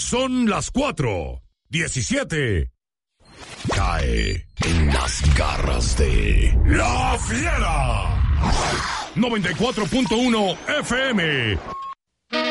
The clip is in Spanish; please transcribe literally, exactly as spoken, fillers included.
son las cuatro diecisiete. Cae en las garras de La Fiera. noventa y cuatro punto uno F M.